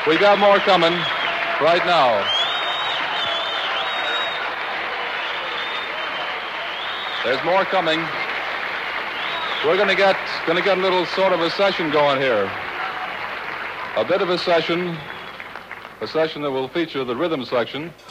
We got more coming right now. There's more coming. We're going to get a little sort of a session going here. A bit of a session that will feature the rhythm section.